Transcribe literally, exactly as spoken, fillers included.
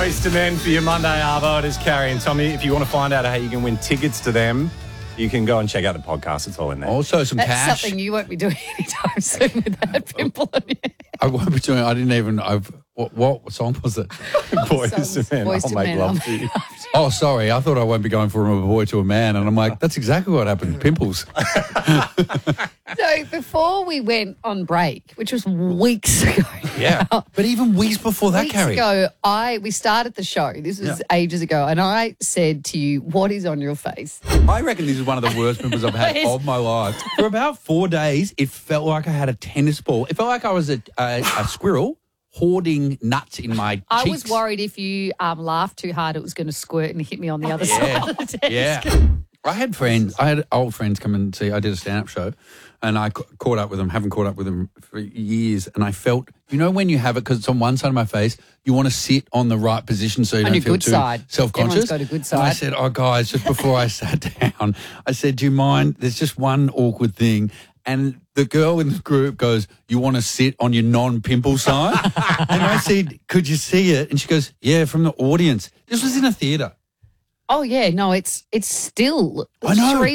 Boys to Men for your Monday Arvo. It is Carrie and Tommy. If you want to find out how you can win tickets to them, you can go and check out the podcast. It's all in there. Also some That's cash. something you won't be doing anytime soon with that pimple on you. I won't be doing I didn't even, I've, what, what song was it? Boys Songs, to Men. Boys I'll to make Men, love I'll to you. Oh, sorry. I thought I won't be going from a boy to a man. And I'm like, that's exactly what happened. Pimples. So before we went on break, which was weeks ago. Yeah. But even weeks before that, Weeks Carrie. ago, I we started the show. This was Yeah. ages ago, and I said to you, "What is on your face?" I reckon this is one of the worst pimples I've had It is. of my life. For about four days, it felt like I had a tennis ball. It felt like I was a, a, a squirrel hoarding nuts in my I cheeks. was worried if you um, laughed too hard, it was going to squirt and hit me on the other side of the desk. Yeah. I had friends, I had old friends come and see, I did a stand-up show and I ca- caught up with them, haven't caught up with them for years, and I felt, you know when you have it, because it's on one side of my face, you want to sit on the right position so you On don't your feel good too side. self-conscious. Everyone's got a good And I side. said, oh, guys, just before I sat down, I said, do you mind, there's just one awkward thing. And the girl in the group goes, you want to sit on your non-pimple side? And I said, could you see it? And she goes, yeah, from the audience. This was in a theatre. Oh yeah, no, it's it's still I know. three